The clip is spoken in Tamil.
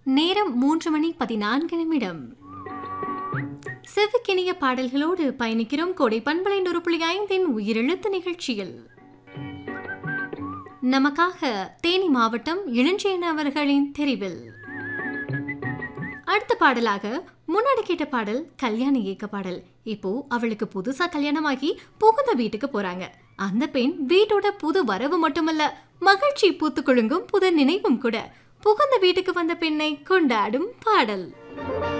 நேரம் 3:14 செவ்விக்கினிய பாடல்களோடு பயணிக்கிறோம். கோடை பண்பலை 100.5 உயிரெழுத்து நிகழ்ச்சியில் நமக்காக தேனி மாவட்டம் இளஞ்சேன அவர்களின் தெரிவில் அடுத்த பாடலாக முன்னாடி கேட்ட பாடல் கல்யாணி ஏக்க பாடல். இப்போ அவளுக்கு புதுசா கல்யாணமாகி புகுந்த வீட்டுக்கு போறாங்க. அந்த பெண் வீட்டோட புது வரவு மட்டுமல்ல, மகிழ்ச்சி பூத்து குலுங்கும் புது நினைவும் கூட. புகுந்த வீட்டுக்கு வந்த பெண்ணை கொண்டாடும் பாடல்.